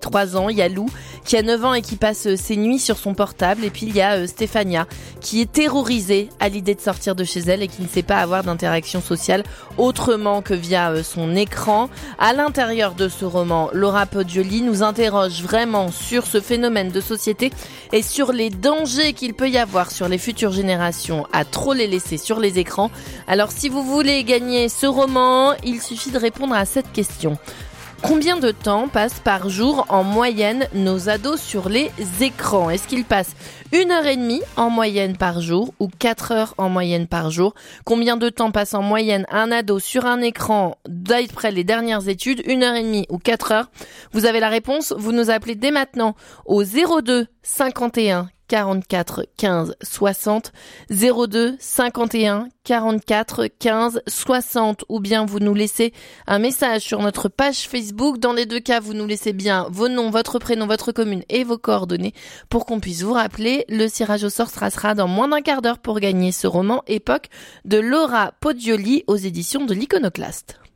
3 ans, il y a Lou qui a 9 ans et qui passe ses nuits sur son portable, et puis il y a Stéphania qui est terrorisée à l'idée de sortir de chez elle et qui ne sait pas avoir d'interaction sociale autrement que via son écran. À l'intérieur de ce roman, Laura Poggioli nous interroge vraiment sur ce phénomène de société et sur les dangers qu'il peut y avoir sur les futures générations à trop les laisser sur les écrans. Alors si vous voulez gagner ce roman, il suffit de répondre à cette question. Combien de temps passent par jour en moyenne nos ados sur les écrans ? Est-ce qu'ils passent 1h30 en moyenne par jour ou 4 heures en moyenne par jour ? Combien de temps passe en moyenne un ado sur un écran d'après les dernières études ? 1h30 ou 4 heures ? Vous avez la réponse, vous nous appelez dès maintenant au 02 51 44 15 60, 02 51 44 15 60, ou bien vous nous laissez un message sur notre page Facebook. Dans les deux cas, vous nous laissez bien vos noms, votre prénom, votre commune et vos coordonnées pour qu'on puisse vous rappeler. Le tirage au sort sera dans moins d'un quart d'heure pour gagner ce roman Époque de Laura Poggioli aux éditions de l'Iconoclaste.